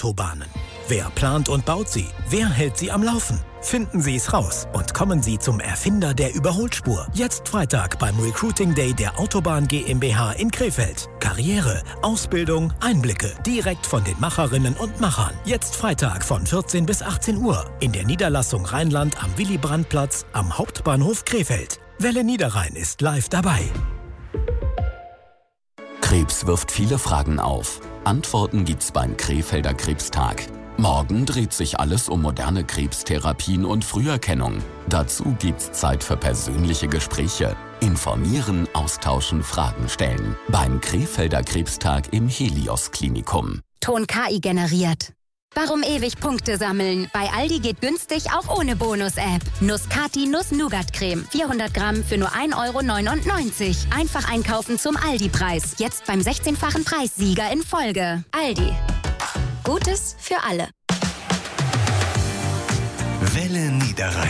Autobahnen? Wer plant und baut sie? Wer hält sie am Laufen? Finden Sie es raus und kommen Sie zum Erfinder der Überholspur. Jetzt Freitag beim Recruiting Day der Autobahn GmbH in Krefeld. Karriere, Ausbildung, Einblicke direkt von den Macherinnen und Machern. Jetzt Freitag von 14 bis 18 Uhr in der Niederlassung Rheinland am Willy-Brandt-Platz am Hauptbahnhof Krefeld. Welle Niederrhein ist live dabei. Krebs wirft viele Fragen auf. Antworten gibt's beim Krefelder Krebstag. Morgen dreht sich alles um moderne Krebstherapien und Früherkennung. Dazu gibt's Zeit für persönliche Gespräche. Informieren, austauschen, Fragen stellen. Beim Krefelder Krebstag im Helios Klinikum. Ton KI generiert. Warum ewig Punkte sammeln? Bei Aldi geht günstig auch ohne Bonus-App. Nuss-Kati Nuss-Nougat-Creme. 400 Gramm für nur 1,99 €. Einfach einkaufen zum Aldi-Preis. Jetzt beim 16-fachen Preissieger in Folge. Aldi. Gutes für alle. Welle Niederrhein.